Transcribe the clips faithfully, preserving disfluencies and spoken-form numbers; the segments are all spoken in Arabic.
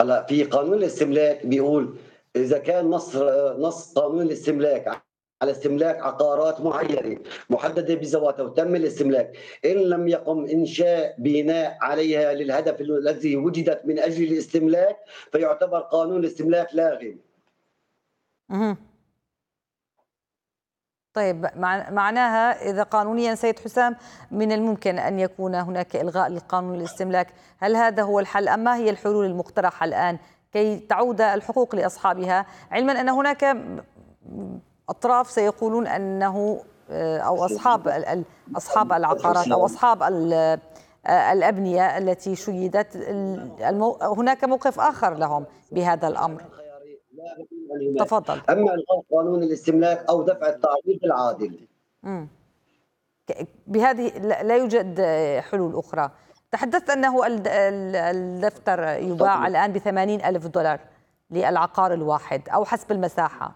هلأ في قانون الاستملاك بيقول إذا كان نص نص قانون الاستملاك على استملاك عقارات معينة محددة بذواتها وتم الاستملاك، إن لم يقم إنشاء بناء عليها للهدف الذي وجدت من أجل الاستملاك، فيعتبر قانون الاستملاك لاغٍ. اهم. طيب مع معناها إذا قانونيًا سيد حسام من الممكن أن يكون هناك إلغاء لقانون الاستملاك، هل هذا هو الحل أم ما هي الحلول المقترحة الآن كي تعود الحقوق لأصحابها؟ علمًا أن هناك أطراف سيقولون أنه أو أصحاب ال أصحاب العقارات أو أصحاب ال الأبنية التي شُيدت المو هناك موقف آخر لهم بهذا الأمر. تفضل. أما إلغاء قانون الاستملاك أو دفع التعويض العادل. إمم. ك بهذه لا لا يوجد حلول أخرى. تحدثت أنه الد ال الدفتر يُباع الآن بثمانين ألف دولار للعقار الواحد أو حسب المساحة.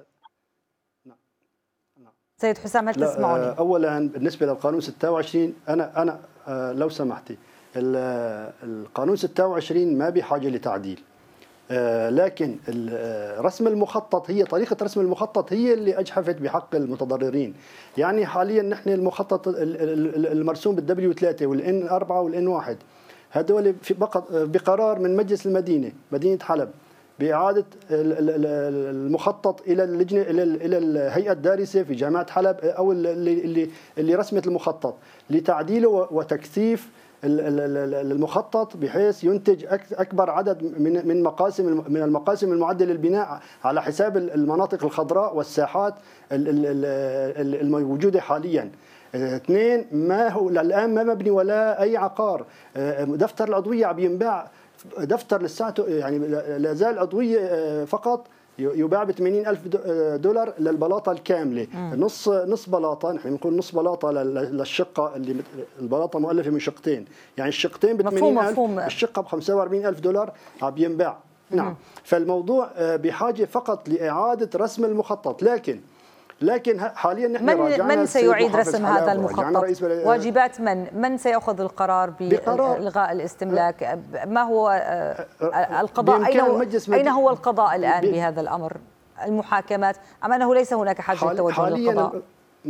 سيد حسام هل تسمعني؟ أولًا بالنسبة للقانون ستة وعشرين أنا أنا لو سمحتِ القانون ستة وعشرين ما بحاجة لتعديل. لكن رسم المخطط هي طريقة رسم المخطط هي اللي أجحفت بحق المتضررين. يعني حاليا نحن المخطط المرسوم بالدبليو ثلاثة والإن أربعة والإن واحد هذول بقرار من مجلس المدينة مدينة حلب بإعادة المخطط إلى اللجنة إلى إلى الهيئة الدارسة في جامعة حلب أو اللي اللي اللي رسمت المخطط لتعديله وتكثيف المخطط بحيث ينتج أكبر عدد من من مقاسم من المقاسم المعدة للبناء على حساب المناطق الخضراء والساحات الموجودة حاليا. اثنين ما هو الآن ما مبني ولا أي عقار. دفتر العضوية عم ينباع دفتر لساته يعني لا زال عضوية فقط يباع ب ثمانين ألف دولار للبلاطه الكامله. مم. نص نص بلاطه نحن بنقول نص بلاطه للشقه اللي البلاطه مؤلفه من شقتين، يعني الشقتين ب ثمانين ألف الشقه ب خمسة وأربعين ألف دولار عم ينباع. نعم. فالموضوع بحاجه فقط لاعاده رسم المخطط. لكن لكن حاليا نحن من من سيعيد رسم هذا المخطط؟ واجبات من؟ من سيأخذ القرار بإلغاء الاستملاك؟ ما هو القضاء؟ أين هو, أين هو القضاء الآن بهذا الأمر؟ المحاكمات أم أنه ليس هناك حاجة للتوجه للقضاء؟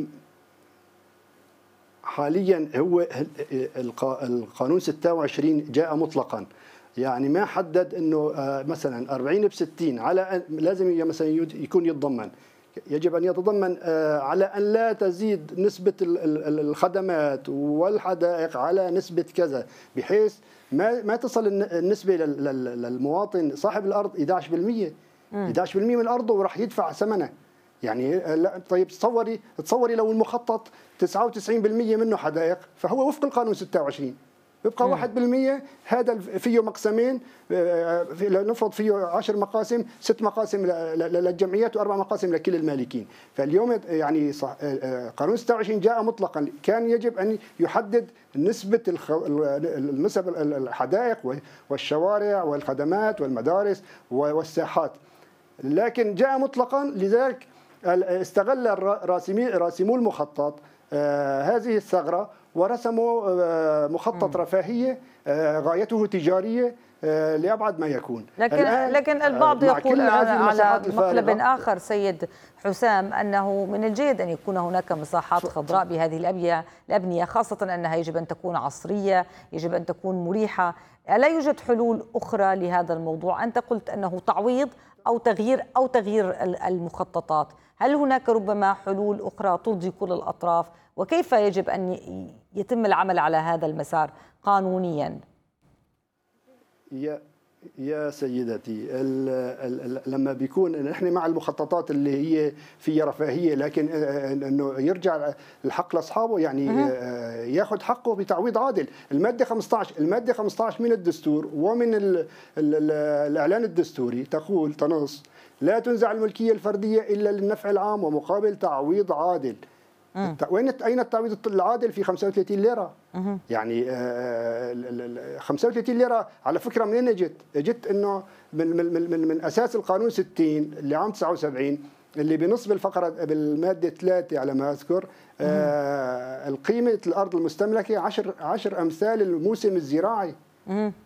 حاليا هو القانون ستة وعشرين جاء مطلقا، يعني ما حدد انه مثلا أربعين بستين على لازم مثلا يكون يتضمن يجب أن يتضمن على أن لا تزيد نسبة الخدمات والحدائق على نسبة كذا، بحيث ما ما تصل النسبة للمواطن صاحب الأرض إحدى عشر بالمئة إحدى عشر بالمئة من أرضه وراح يدفع ثمنه. يعني لا طيب تصوري تصوري لو المخطط تسعة وتسعين بالمئة منه حدائق فهو وفق القانون ستة وعشرين، يبقى واحد بالمئة هذا فيه مقسمين نفرض فيه عشر مقاسم ست مقاسم للجمعيات واربع مقاسم لكل المالكين. فاليوم يعني صح قانون ستة وعشرين جاء مطلقا، كان يجب ان يحدد نسبه النسب الحدائق والشوارع والخدمات والمدارس والساحات، لكن جاء مطلقا. لذلك استغل راسمي راسمو المخطط هذه الثغره ورسموا مخطط رفاهية غايته تجارية لأبعد ما يكون. لكن لكن البعض يقول على مقلب آخر سيد حسام أنه من الجيد أن يكون هناك مساحات خضراء بهذه الأبنية الأبنية خاصة أنها يجب أن تكون عصرية، يجب أن تكون مريحة. ألا يوجد حلول أخرى لهذا الموضوع؟ أنت قلت أنه تعويض أو تغيير أو تغيير المخططات، هل هناك ربما حلول أخرى ترضي كل الأطراف؟ وكيف يجب أن يتم العمل على هذا المسار قانونيا؟ يا يا سيدتي ال ال لما بيكون نحن مع المخططات اللي هي فيها رفاهيه، لكن انه يرجع الحق لاصحابه، يعني ياخذ حقه بتعويض عادل. الماده خمسة عشر الماده خمسة عشر من الدستور ومن ال ال ال الاعلان الدستوري تقول تنص لا تنزع الملكيه الفرديه الا للنفع العام ومقابل تعويض عادل. وين اين التعويض العادل؟ في خمسة وثلاثين ليرة. يعني خمسة وثلاثين ليرة على فكره منين اجت؟ اجت انه من من من, من اساس القانون ستين اللي عام تسعة وسبعين اللي بنصب الفقره بالماده ثلاثة على ما اذكر القيمه الارض المستملكه عشر عشر امثال الموسم الزراعي.